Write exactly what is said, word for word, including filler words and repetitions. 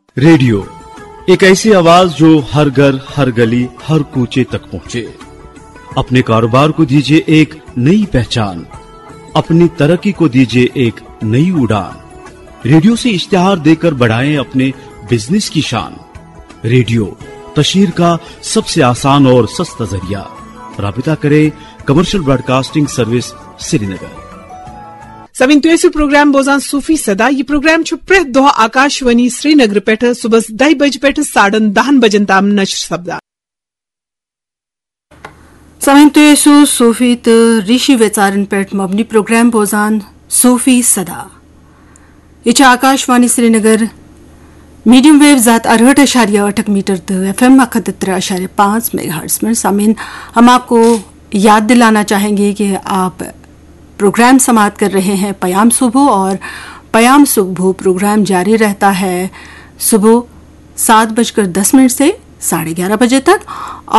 Radio एक ऐसी आवाज जो हर घर, हर गली, हर कूचे तक पहुंचे। अपने कारोबार को दीजिए एक नई पहचान, अपनी तरक्की को दीजिए एक नई उड़ान। रेडियो से इश्तिहार देकर बढ़ाएं अपने बिजनेस की शान। रेडियो तशहीर का सबसे आसान और सस्ता जरिया। राबिता करें commercial broadcasting service Srinagar. Savin तुयसु programme बोजान सूफी सदा ये प्रोग्राम छु प्रत दोह आकाशवाणी श्रीनगर पेठ सुबह दह बज पेठ साढ़न दहन बजन ताम नशर सब्दा। सविन तुयसु सूफी त ऋषि वेचारन पेठ मबनी प्रोग्राम बोजान सूफी सदा। Etch Akashvani Srinagar medium wave जात अरहठ अशारिया अठक मीटर त एफ एम अठहत्तर अशारिया पांच मेगाहर्ट्ज में। सामीन हम आपको याद दिलाना चाहेंगे कि आप प्रोग्राम समाप्त कर रहे हैं पयाम सुबह, और पयाम सुबह प्रोग्राम जारी रहता है सुबह सात बजकर दस मिनट से साढ़े ग्यारह बजे तक।